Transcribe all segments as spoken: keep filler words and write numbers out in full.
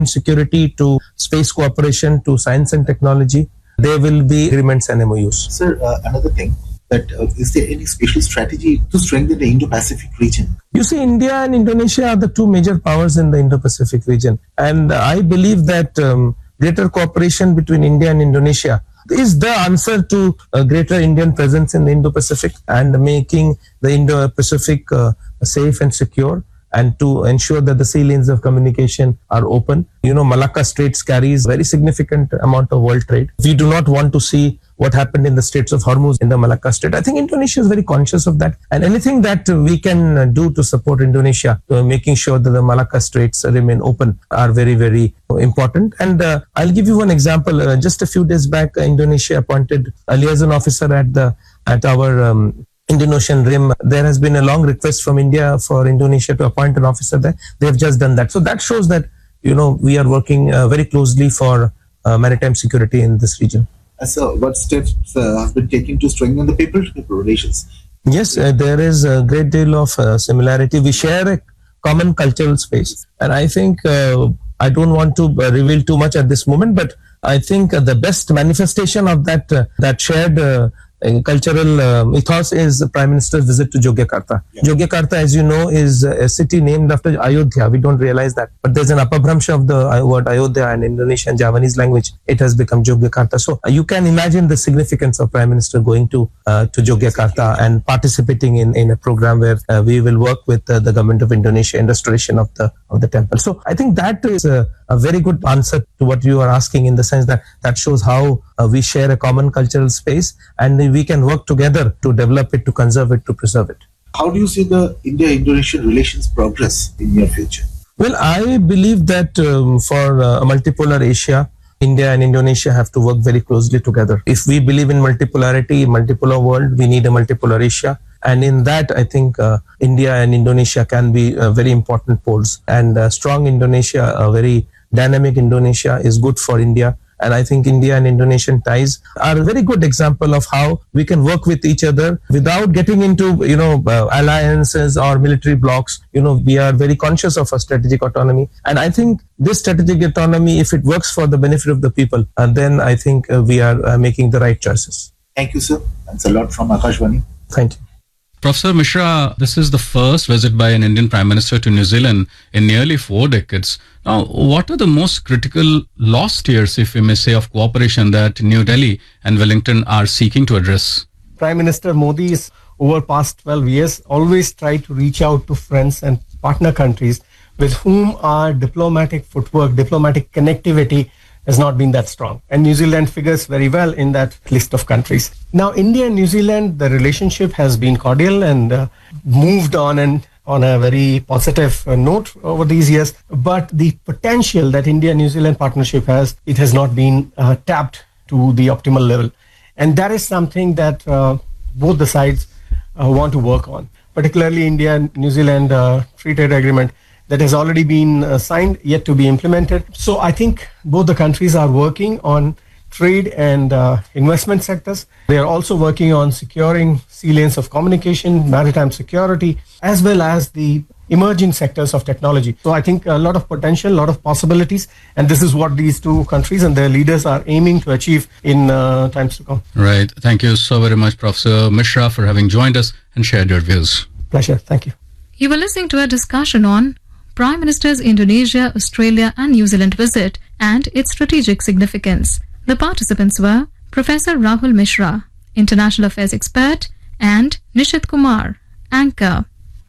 security to space cooperation to science and technology, there will be agreements and M O Us. Sir, uh, another thing, that uh, is there any special strategy to strengthen the Indo-Pacific region? You see, India and Indonesia are the two major powers in the Indo-Pacific region. And I believe that um, greater cooperation between India and Indonesia is the answer to a greater Indian presence in the Indo-Pacific and making the Indo-Pacific uh, safe and secure, and to ensure that the sea lanes of communication are open. You know, Malacca Straits carries very significant amount of world trade. We do not want to see what happened in the Straits of Hormuz in the Malacca Strait. I think Indonesia is very conscious of that. And anything that we can do to support Indonesia, uh, making sure that the Malacca Straits remain open, are very, very important. And uh, I'll give you one example. Uh, just a few days back, uh, Indonesia appointed a liaison officer at the at our um, Indian Ocean Rim. There has been a long request from India for Indonesia to appoint an officer there. They have just done that. So that shows that, you know, we are working uh, very closely for uh, maritime security in this region. Uh, so what steps uh, have been taken to strengthen the people-to-people relations? Yes, uh, there is a great deal of uh, similarity. We share a common cultural space. And I think, uh, I don't want to uh, reveal too much at this moment, but I think uh, the best manifestation of that, uh, that shared uh, cultural uh, ethos is the Prime Minister's visit to Yogyakarta. Yeah. Yogyakarta, as you know, is a city named after Ayodhya. We don't realize that. But there's an apabhramsha of the word Ayodhya in Indonesian Javanese language. It has become Yogyakarta. So uh, you can imagine the significance of Prime Minister going to uh, to Yogyakarta and participating in, in a program where uh, we will work with uh, the government of Indonesia in restoration of the of the temple. So I think that is a, a very good answer to what you are asking, in the sense that that shows how uh, we share a common cultural space, and we can work together to develop it, to conserve it, to preserve it. How do you see the India-Indonesian relations progress in your future? Well, I believe that um, for uh, a multipolar Asia, India and Indonesia have to work very closely together. If we believe in multipolarity, multipolar world, we need a multipolar Asia. And in that, I think uh, India and Indonesia can be uh, very important poles. And uh, strong Indonesia, a very dynamic Indonesia, is good for India. And I think India and Indonesian ties are a very good example of how we can work with each other without getting into, you know, uh, alliances or military blocs. You know, we are very conscious of our strategic autonomy. And I think this strategic autonomy, if it works for the benefit of the people, uh, then I think uh, we are uh, making the right choices. Thank you, sir. Thanks a lot from Akashvani. Thank you. Professor Mishra, this is the first visit by an Indian Prime Minister to New Zealand in nearly four decades. Now, what are the most critical lost years, if we may say, of cooperation that New Delhi and Wellington are seeking to address? Prime Minister Modi is, over past twelve years, always tried to reach out to friends and partner countries with whom our diplomatic footwork, diplomatic connectivity has not been that strong. And New Zealand figures very well in that list of countries. Now, India and New Zealand, the relationship has been cordial and uh, moved on and on a very positive uh, note over these years. But the potential that India-New Zealand partnership has, it has not been uh, tapped to the optimal level. And that is something that uh, both the sides uh, want to work on. Particularly India and New Zealand uh, free trade agreement that has already been uh, signed, yet to be implemented. So I think both the countries are working on trade and uh, investment sectors. They are also working on securing sea lanes of communication, maritime security, as well as the emerging sectors of technology. So I think a lot of potential, a lot of possibilities, and this is what these two countries and their leaders are aiming to achieve in uh, times to come. Right. Thank you so very much, Professor Mishra, for having joined us and shared your views. Pleasure. Thank you. You were listening to a discussion on Prime Minister's Indonesia, Australia and New Zealand visit and its strategic significance. The participants were Professor Rahul Mishra, International Affairs Expert, and Nishit Kumar, Anchor.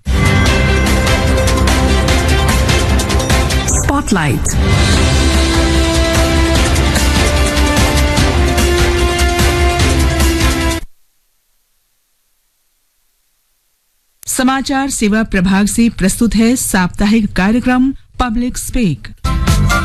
Spotlight. समाचार सेवा प्रभाग से प्रस्तुत है साप्ताहिक कार्यक्रम public speak.